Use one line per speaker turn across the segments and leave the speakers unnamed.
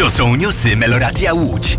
To są newsy Meloradia Łódź.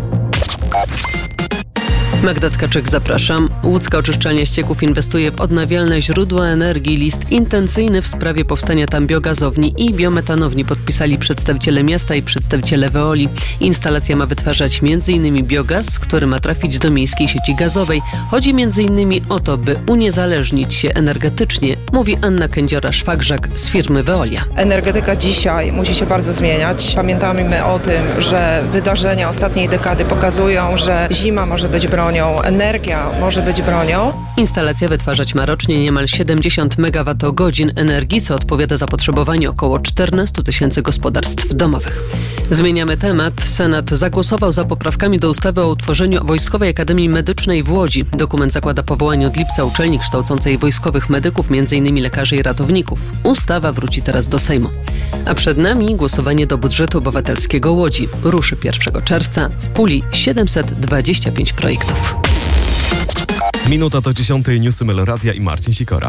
Magda Tkaczyk, zapraszam. Łódzka Oczyszczalnia Ścieków inwestuje w odnawialne źródła energii. List intencyjny w sprawie powstania tam biogazowni i biometanowni podpisali przedstawiciele miasta i przedstawiciele Veoli. Instalacja ma wytwarzać m.in. biogaz, który ma trafić do miejskiej sieci gazowej. Chodzi m.in. o to, by uniezależnić się energetycznie, mówi Anna Kędziora-Szwagrzak z firmy Veolia.
Energetyka dzisiaj musi się bardzo zmieniać. Pamiętajmy o tym, że wydarzenia ostatniej dekady pokazują, że zima może być bronią, energia może być bronią.
Instalacja wytwarzać ma rocznie niemal 70 MWh energii, co odpowiada zapotrzebowaniu około 14 000 gospodarstw domowych. Zmieniamy temat. Senat zagłosował za poprawkami do ustawy o utworzeniu Wojskowej Akademii Medycznej w Łodzi. Dokument zakłada powołanie od lipca uczelni kształcącej wojskowych medyków, m.in. lekarzy i ratowników. Ustawa wróci teraz do Sejmu. A przed nami głosowanie do budżetu obywatelskiego Łodzi. Ruszy 1 czerwca. W puli 725 projektów.
Minuta to 10. Newsy Meloradia i Marcin Sikora.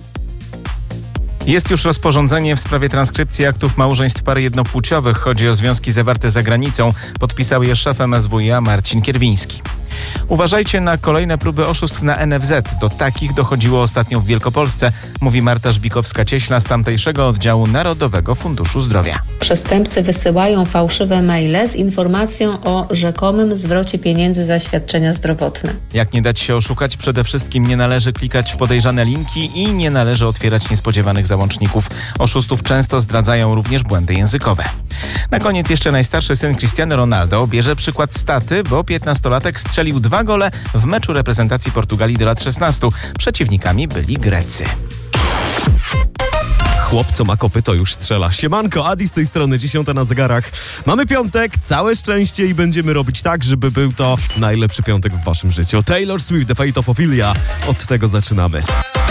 Jest już rozporządzenie w sprawie transkrypcji aktów małżeństw pary jednopłciowych. Chodzi o związki zawarte za granicą. Podpisał je szef MSWiA Marcin Kierwiński. Uważajcie na kolejne próby oszustw na NFZ. Do takich dochodziło ostatnio w Wielkopolsce, mówi Marta Żbikowska-Cieśla z tamtejszego oddziału Narodowego Funduszu Zdrowia.
Przestępcy wysyłają fałszywe maile z informacją o rzekomym zwrocie pieniędzy za świadczenia zdrowotne.
Jak nie dać się oszukać? Przede wszystkim nie należy klikać w podejrzane linki i nie należy otwierać niespodziewanych załączników. Oszustów często zdradzają również błędy językowe. Na koniec jeszcze najstarszy syn Cristiano Ronaldo bierze przykład z taty, bo 15-latek strzelił 2 gole w meczu reprezentacji Portugalii do lat 16. Przeciwnikami byli Grecy.
Chłopco ma kopyto, już strzela. Siemanko, Adi z tej strony, 10 na zegarach. Mamy piątek, całe szczęście i będziemy robić tak, żeby był to najlepszy piątek w waszym życiu. Taylor Swift, The Fate of Ophelia. Od tego zaczynamy.